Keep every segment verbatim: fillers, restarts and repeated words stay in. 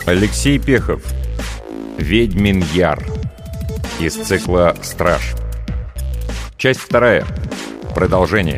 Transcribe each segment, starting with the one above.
Алексей Пехов. «Ведьмин Яр». Из цикла «Страж». Часть вторая. Продолжение.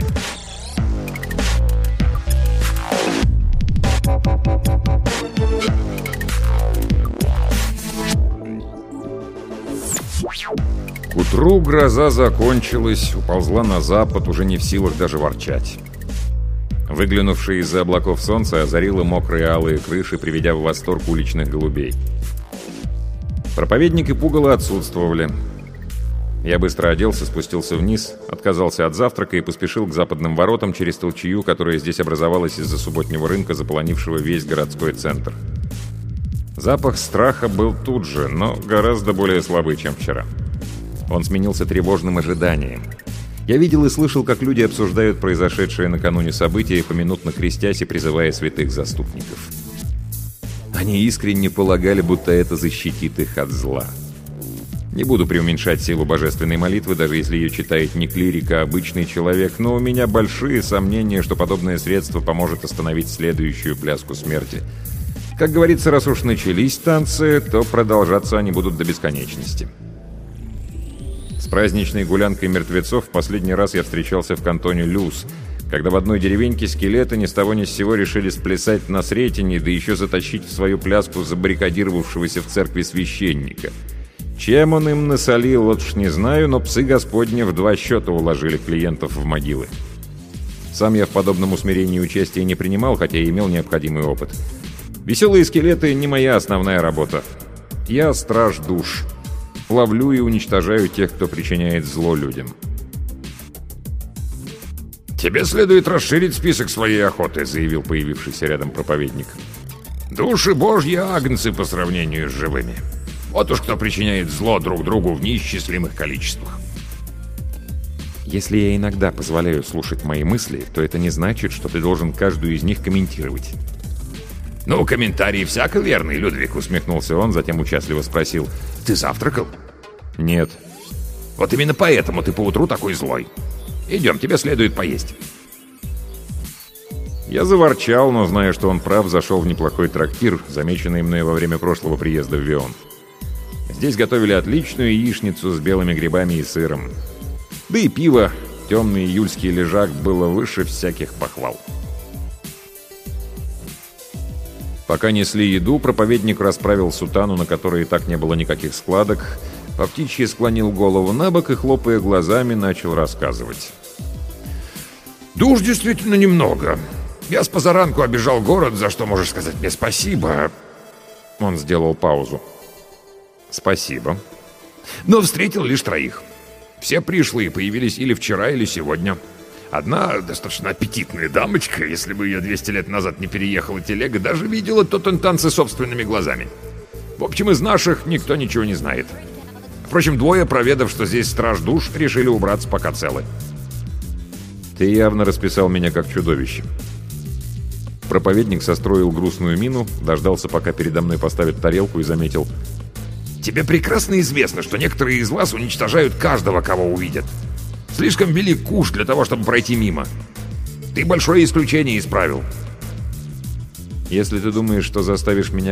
К утру гроза закончилась, уползла на запад, уже не в силах даже ворчать. Выглянувшее из-за облаков солнце озарило мокрые алые крыши, приведя в восторг уличных голубей. Проповедник и пугало отсутствовали. Я быстро оделся, спустился вниз, отказался от завтрака и поспешил к западным воротам через толчею, которая здесь образовалась из-за субботнего рынка, заполонившего весь городской центр. Запах страха был тут же, но гораздо более слабый, чем вчера. Он сменился тревожным ожиданием. Я видел и слышал, как люди обсуждают произошедшее накануне события, поминутно крестясь и призывая святых заступников. Они искренне полагали, будто это защитит их от зла. Не буду преуменьшать силу божественной молитвы, даже если ее читает не клирик, а обычный человек, но у меня большие сомнения, что подобное средство поможет остановить следующую пляску смерти. Как говорится, раз уж начались танцы, то продолжаться они будут до бесконечности. С праздничной гулянкой мертвецов в последний раз я встречался в кантоне Люс, когда в одной деревеньке скелеты ни с того ни с сего решили сплясать на Сретенье, да еще затащить в свою пляску забаррикадировавшегося в церкви священника. Чем он им насолил, вот уж не знаю, но псы Господни в два счета уложили клиентов в могилы. Сам я в подобном усмирении участия не принимал, хотя и имел необходимый опыт. Веселые скелеты — не моя основная работа. Я страж душ. Ловлю и уничтожаю тех, кто причиняет зло людям. «Тебе следует расширить список своей охоты», — заявил появившийся рядом проповедник. «Души божьи агнцы по сравнению с живыми. Вот уж кто причиняет зло друг другу в неисчислимых количествах». Если я иногда позволяю слушать мои мысли, то это не значит, что ты должен каждую из них комментировать. «Ну, комментарий всяко верный, Людвиг», — усмехнулся он, затем участливо спросил. «Ты завтракал?» «Нет». «Вот именно поэтому ты поутру такой злой. Идем, тебе следует поесть». Я заворчал, но, зная, что он прав, зашел в неплохой трактир, замеченный мной во время прошлого приезда в Вион. Здесь готовили отличную яичницу с белыми грибами и сыром. Да и пиво, темный июльский лежак, было выше всяких похвал. Пока несли еду, проповедник расправил сутану, на которой и так не было никаких складок, по птичьи склонил голову на бок и, хлопая глазами, начал рассказывать. «Душ действительно немного. Я с позаранку обежал город, за что можешь сказать мне спасибо». Он сделал паузу. «Спасибо». «Но встретил лишь троих. Все пришлые появились или вчера, или сегодня. Одна достаточно аппетитная дамочка, если бы ее двести лет назад не переехала телега, даже видела тоттен-танцы собственными глазами. В общем, из наших никто ничего не знает. Впрочем, двое, проведав, что здесь страж душ, решили убраться, пока целы». «Ты явно расписал меня как чудовище». Проповедник состроил грустную мину, дождался, пока передо мной поставят тарелку, и заметил: «Тебе прекрасно известно, что некоторые из вас уничтожают каждого, кого увидят. Слишком велик куш для того, чтобы пройти мимо. Ты большое исключение исправил». «Если ты думаешь, что заставишь меня